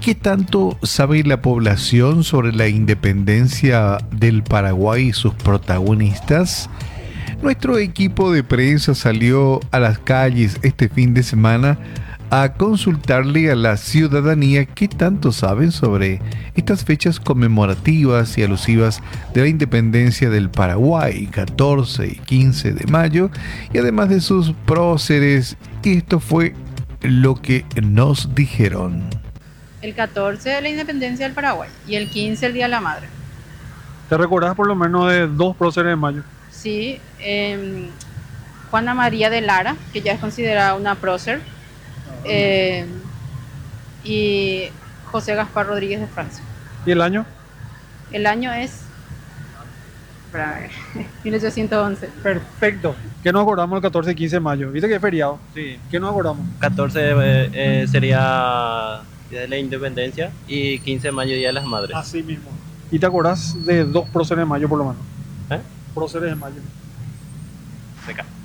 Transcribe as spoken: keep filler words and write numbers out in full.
¿Qué tanto sabe la población sobre la independencia del Paraguay y sus protagonistas? Nuestro equipo de prensa salió a las calles este fin de semana a consultarle a la ciudadanía qué tanto saben sobre estas fechas conmemorativas y alusivas de la independencia del Paraguay, catorce y quince de mayo, y además de sus próceres. Y esto fue lo que nos dijeron. El catorce de la independencia del Paraguay y el quince el Día de la Madre. ¿Te recordás por lo menos de dos próceres de mayo? Sí, eh, Juana María de Lara, que ya es considerada una prócer, eh, y José Gaspar Rodríguez de Francia. ¿Y el año? El año es espérame, mil ochocientos once. Perfecto. ¿Qué nos acordamos el catorce y quince de mayo? ¿Viste que es feriado? Sí. ¿Qué nos acordamos? catorce eh, eh, sería Día de la Independencia y quince de mayo Día de las Madres. Así mismo. ¿Y te acordás de dos próceres de mayo por lo menos? ¿Eh? Próceres de mayo. Acá.